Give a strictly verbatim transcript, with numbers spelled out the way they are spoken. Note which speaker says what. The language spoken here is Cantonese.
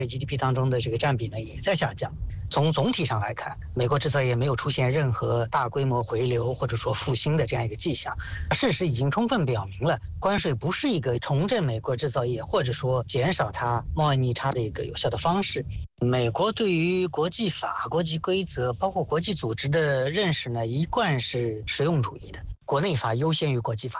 Speaker 1: G D P 当中的这个占比呢也在下降。从总体上来看，美国制造业没有出现任何大规模回流或者说复兴的这样一个迹象。事实已经充分表明了，关税不是一个重振美国制造业或者说减少它贸易逆差的一个有效的方式。美国对于国际法、国际规则，包括国际组织的认识呢，一贯是实用主义的，国内法优先于国际法。